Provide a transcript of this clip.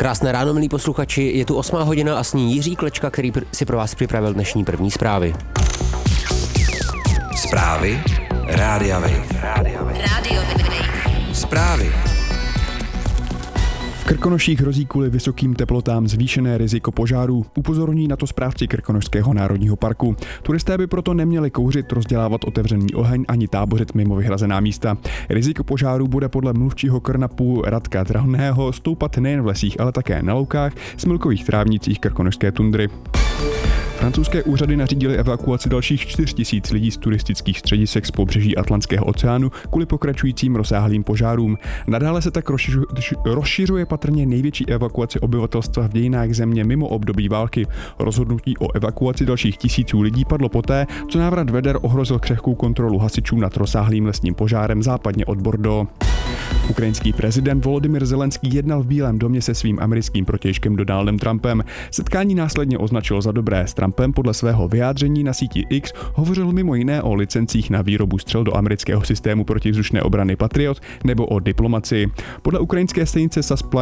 Krásné ráno, milí posluchači, je tu 8 hodina a s ní Jiří Klečka, který si pro vás připravil dnešní první zprávy. Zprávy Rádia Wave. Zprávy. V Krkonoších hrozí kvůli vysokým teplotám zvýšené riziko požárů. Upozorní na to správci Krkonošského národního parku. Turisté by proto neměli kouřit, rozdělávat otevřený oheň ani tábořit mimo vyhrazená místa. Riziko požárů bude podle mluvčího KRNAPu Radka Drahného stoupat nejen v lesích, ale také na loukách, smilkových trávnicích krkonošské tundry. Francouzské úřady nařídily evakuaci dalších 4 000 lidí z turistických středisek z pobřeží Atlantského oceánu kvůli pokračujícím rozsáhlým požárům. Nadále se tak rozšiřuje patrně největší evakuace obyvatelstva v dějinách země mimo období války. Rozhodnutí o evakuaci dalších tisíců lidí padlo poté, co návrat veder ohrozil křehkou kontrolu hasičů nad rozsáhlým lesním požárem západně od Bordeaux. Ukrajinský prezident Volodymyr Zelenský jednal v Bílém domě se svým americkým protějškem Donaldem Trumpem. Setkání následně označil za dobré. S Trumpem podle svého vyjádření na síti X hovořil mimo jiné o licencích na výrobu střel do amerického systému protivzdušné obrany Patriot nebo o diplomacii. Podle ukrajinské stanice